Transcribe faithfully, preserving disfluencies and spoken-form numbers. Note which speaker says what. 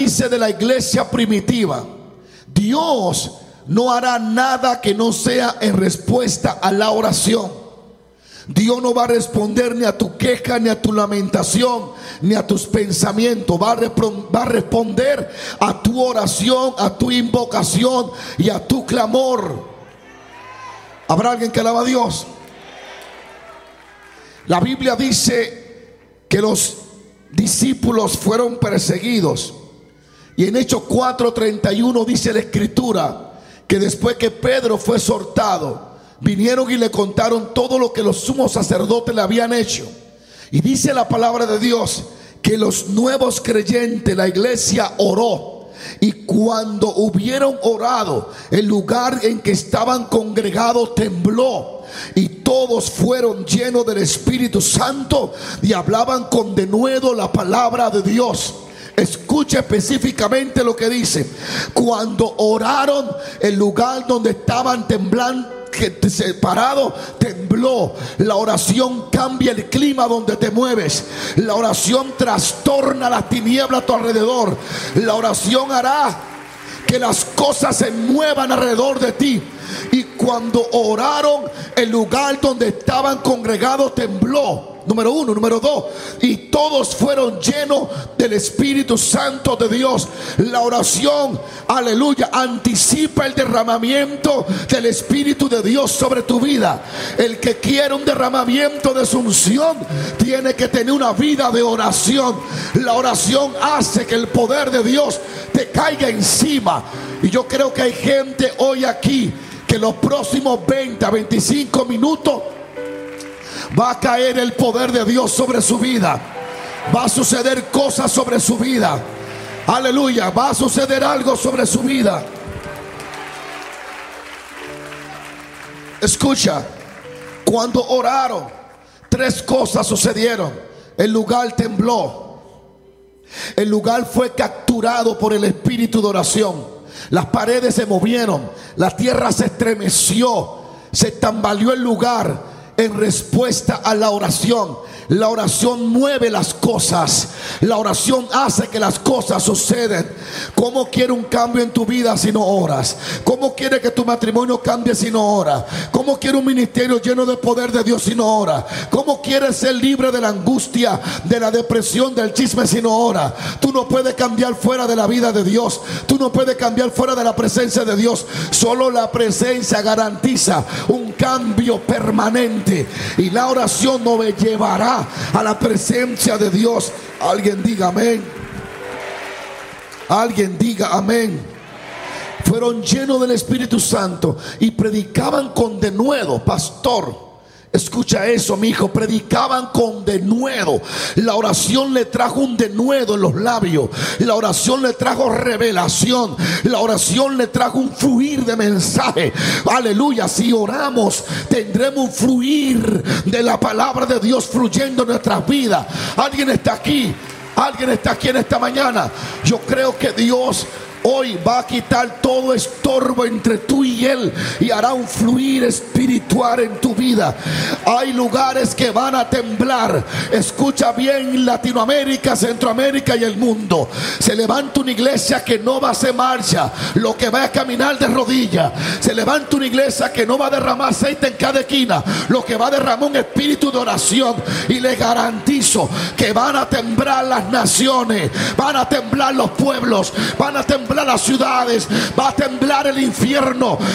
Speaker 1: dice de la iglesia primitiva: Dios no hará nada que no sea en respuesta a la oración. Dios no va a responder ni a tu queja, ni a tu lamentación, ni a tus pensamientos. Va a, va a responder a tu oración, a tu invocación y a tu clamor. ¿Habrá alguien que alaba a Dios? La Biblia dice que los discípulos fueron perseguidos. Y en Hechos cuatro treinta y uno dice la escritura que después que Pedro fue soltado, vinieron y le contaron todo lo que los sumos sacerdotes le habían hecho. Y dice la palabra de Dios que los nuevos creyentes, la iglesia oró. Y cuando hubieron orado, el lugar en que estaban congregados tembló. Y todos fueron llenos del Espíritu Santo y hablaban con denuedo la palabra de Dios. Escucha específicamente lo que dice: cuando oraron, el lugar donde estaban temblando, que separado, tembló. La oración cambia el clima donde te mueves. La oración trastorna las tinieblas a tu alrededor. La oración hará que las cosas se muevan alrededor de ti. Y cuando oraron, el lugar donde estaban congregados tembló. Número uno. Número dos, y todos fueron llenos del Espíritu Santo de Dios. La oración, aleluya, anticipa el derramamiento del Espíritu de Dios sobre tu vida. El que quiere un derramamiento de su unción tiene que tener una vida de oración. La oración hace que el poder de Dios te caiga encima. Y yo creo que hay gente hoy aquí que los próximos veinte a veinticinco minutos va a caer el poder de Dios sobre su vida. Va a suceder cosas sobre su vida. Aleluya, va a suceder algo sobre su vida. Escucha, cuando oraron, tres cosas sucedieron. El lugar tembló. El lugar fue capturado por el espíritu de oración. Las paredes se movieron, la tierra se estremeció, se tambaleó el lugar en respuesta a la oración. La oración mueve las cosas. La oración hace que las cosas suceden. ¿Cómo quiere un cambio en tu vida si no oras? ¿Cómo quiere que tu matrimonio cambie si no ora? ¿Cómo quiere un ministerio lleno de poder de Dios si no ora? ¿Cómo quieres ser libre de la angustia, de la depresión, del chisme si no ora? Tú no puedes cambiar fuera de la vida de Dios. Tú no puedes cambiar fuera de la presencia de Dios. Solo la presencia garantiza un cambio permanente. Y la oración nos llevará a la presencia de Dios. Alguien diga amén. Alguien diga amén. Fueron llenos del Espíritu Santo y predicaban con denuedo. Pastor, escucha eso, mi hijo. Predicaban con denuedo. La oración le trajo un denuedo en los labios. La oración le trajo revelación. La oración le trajo un fluir de mensaje. Aleluya. Si oramos, tendremos un fluir de la palabra de Dios fluyendo en nuestras vidas. Alguien está aquí. Alguien está aquí en esta mañana. Yo creo que Dios hoy va a quitar todo estorbo entre tú y Él y hará un fluir espiritual en tu vida. Hay lugares que van a temblar. Escucha bien, Latinoamérica, Centroamérica y el mundo. Se levanta una iglesia que no va a hacer marcha, lo que va a caminar de rodillas. Se levanta una iglesia que no va a derramar aceite en cada esquina, lo que va a derramar un espíritu de oración. Y le garantizo que van a temblar las naciones, van a temblar los pueblos, van a temblar las ciudades, va a temblar el infierno